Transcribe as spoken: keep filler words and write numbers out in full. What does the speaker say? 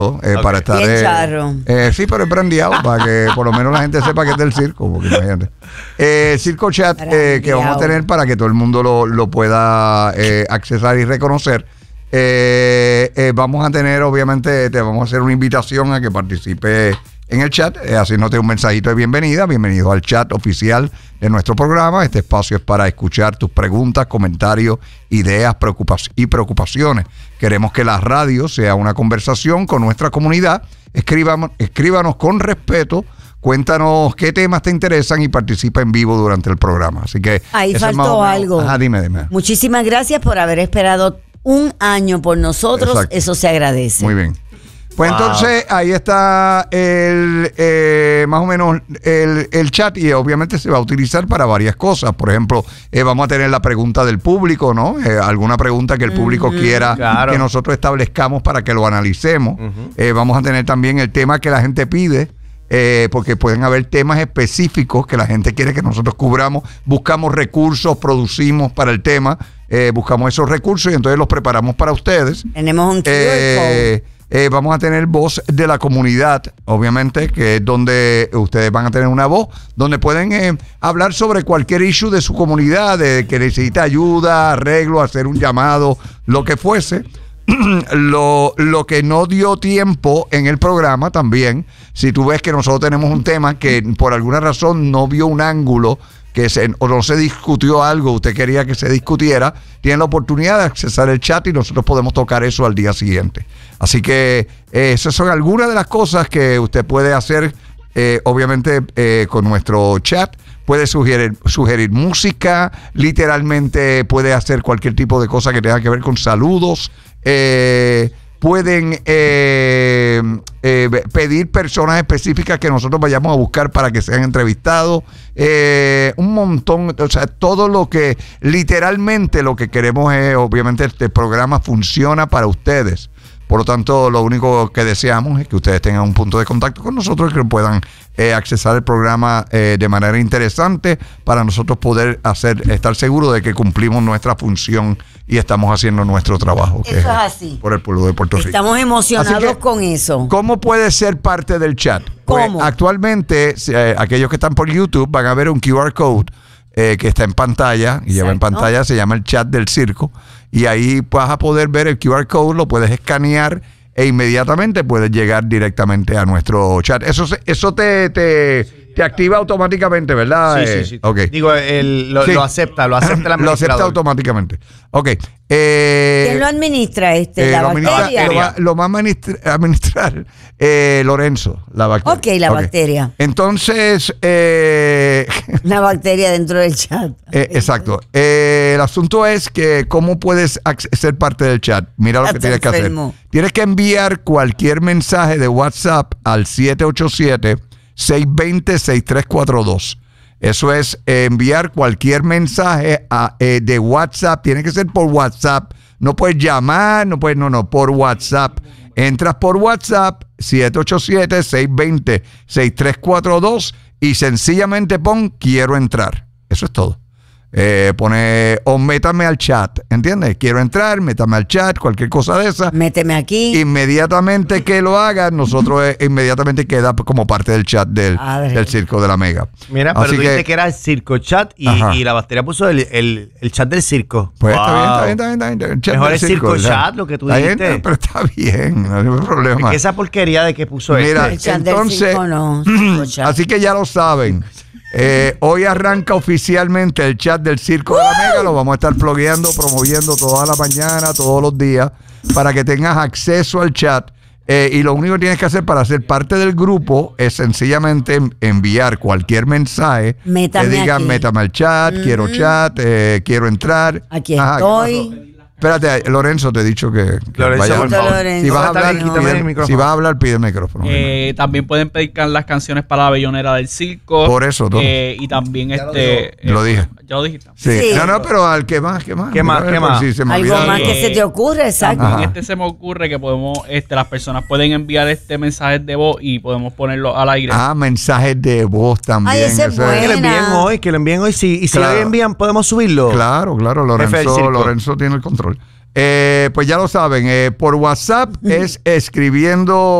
Eh, okay. Para estar Bien eh, charro. Eh, sí, pero es brandeado para que por lo menos la gente sepa que es del circo. Porque imagínate. Eh, Circo Chat eh, que vamos a tener para que todo el mundo lo, lo pueda eh, accesar y reconocer. Eh, eh, vamos a tener, obviamente, te vamos a hacer una invitación a que participe en el chat, eh, haciéndote un mensajito de bienvenida. Bienvenido al chat oficial de nuestro programa. Este espacio es para escuchar tus preguntas, comentarios, ideas preocupa- y preocupaciones. Queremos que la radio sea una conversación con nuestra comunidad. Escríbanos, escríbanos con respeto. Cuéntanos qué temas te interesan y participa en vivo durante el programa. Así que ahí faltó algo. Ajá, dime, dime. Muchísimas gracias por haber esperado un año por nosotros. Exacto. Eso se agradece. Muy bien. Pues wow. Entonces ahí está el eh, más o menos el, el chat, y obviamente se va a utilizar para varias cosas. Por ejemplo, eh, vamos a tener la pregunta del público, ¿no? Eh, alguna pregunta que el público uh-huh. quiera claro. que nosotros establezcamos para que lo analicemos. Uh-huh. Eh, vamos a tener también el tema que la gente pide. Eh, porque pueden haber temas específicos que la gente quiere que nosotros cubramos. Buscamos recursos, producimos para el tema, eh, buscamos esos recursos y entonces los preparamos para ustedes. Tenemos un Q R eh, eh, vamos a tener voz de la comunidad, obviamente, que es donde ustedes van a tener una voz, donde pueden eh, hablar sobre cualquier issue de su comunidad, de que necesita ayuda, arreglo, hacer un llamado, lo que fuese. Lo, lo que no dio tiempo en el programa también, si tú ves que nosotros tenemos un tema que por alguna razón no vio un ángulo, que se, o no se discutió algo, usted quería que se discutiera, tiene la oportunidad de accesar el chat y nosotros podemos tocar eso al día siguiente. Así que eh, esas son algunas de las cosas que usted puede hacer, eh, obviamente eh, con nuestro chat. Puede sugerir, sugerir música, literalmente puede hacer cualquier tipo de cosa que tenga que ver con saludos. Eh, pueden eh, eh, pedir personas específicas que nosotros vayamos a buscar para que sean entrevistados. Eh, un montón, o sea, todo lo que, literalmente lo que queremos es, obviamente este programa funciona para ustedes. Por lo tanto, lo único que deseamos es que ustedes tengan un punto de contacto con nosotros y que puedan eh, accesar el programa eh, de manera interesante para nosotros poder hacer, estar seguros de que cumplimos nuestra función y estamos haciendo nuestro trabajo. Eso es así. Por el pueblo de Puerto Rico. Estamos emocionados que, con eso. ¿Cómo puede ser parte del chat? ¿Cómo? Pues, actualmente, eh, aquellos que están por YouTube van a ver un Q R code eh, que está en pantalla, y Exacto. lleva en pantalla, se llama el chat del circo. Y ahí vas a poder ver el Q R code, lo puedes escanear e inmediatamente puedes llegar directamente a nuestro chat. Eso eso te, te, te activa automáticamente, ¿verdad? Sí, sí, sí. Okay. Digo, el, lo, sí. lo acepta, lo acepta el administrador. Lo acepta automáticamente. Ok. Eh, ¿Quién lo administra este? Eh, ¿La lo bacteria? Administra, lo, va, lo va a administrar, administrar eh, Lorenzo, la bacteria. Ok, la okay. bacteria. Entonces... Eh, Una bacteria dentro del chat. Eh, exacto. Eh, el asunto es que cómo puedes ser parte del chat. Mira lo Hasta que tienes enfermo. que hacer. Tienes que enviar cualquier mensaje de WhatsApp al siete ocho siete, seis dos cero, seis tres cuatro dos. Eso es eh, enviar cualquier mensaje a, eh, de WhatsApp. Tiene que ser por WhatsApp. No puedes llamar, no puedes, no, no, por WhatsApp. Entras por WhatsApp, siete ocho siete, seis dos cero, seis tres cuatro dos y sencillamente pon quiero entrar. Eso es todo. Eh, pone o métame al chat, ¿entiendes? Quiero entrar, métame al chat, cualquier cosa de esa. Méteme aquí. Inmediatamente que lo hagas, nosotros eh, inmediatamente queda como parte del chat del, del Circo de la Mega. Mira, pero Así tú dijiste que era el Circo Chat y, y la bacteria puso el, el, el chat del circo. Pues wow. está, bien, está bien, está bien, está bien. El chat Mejor del el circo, Circo Chat, lo que tú dijiste. Bien, pero está bien, no hay ningún problema. Es que esa porquería de que puso Mira, este. El chat entonces, del circo no. Así que ya lo saben. Eh, hoy arranca oficialmente el chat del Circo de la Mega. Lo vamos a estar plugueando, promoviendo toda la mañana, todos los días, para que tengas acceso al chat. Eh, y lo único que tienes que hacer para ser parte del grupo es sencillamente enviar cualquier mensaje métame que diga aquí. métame al chat, mm-hmm. quiero chat, eh, quiero entrar. Aquí Ajá, estoy. Espérate, Lorenzo, te he dicho que, que Lorenzo, vaya, por favor. si, vas a hablar, pide, si vas a hablar, pide el micrófono. Eh, también pueden pedir las canciones para la bellonera del circo. Por eso, todo. Eh, y también ya este. Lo, eh, lo dije. Ya lo dijiste. Sí. sí. No, no, pero al que más, ¿qué más? ¿Qué más? ¿Qué más? Si se me Algo olvida más algo. que se te ocurre, exacto. También este se me ocurre que podemos, este, las personas pueden enviar este mensajes de voz y podemos ponerlo al aire. Ah, mensajes de voz también. Ay, ese es Que lo envíen hoy, que lo envíen hoy. Sí, y si claro. lo envían, podemos subirlo. Claro, claro. Lorenzo, Lorenzo tiene el control. Eh, pues ya lo saben, eh, por WhatsApp es escribiendo